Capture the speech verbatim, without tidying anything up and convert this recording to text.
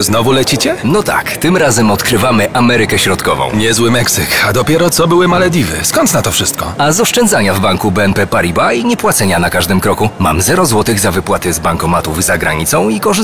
znowu lecicie? No tak, tym razem odkrywamy Amerykę Środkową. Niezły Meksyk, a dopiero co były Malediwy. Skąd na to wszystko? A z oszczędzania w banku B N P Paribas i niepłacenia na każdym kroku. Mam zero złotych za wypłaty z bankomatów za granicą i korzystam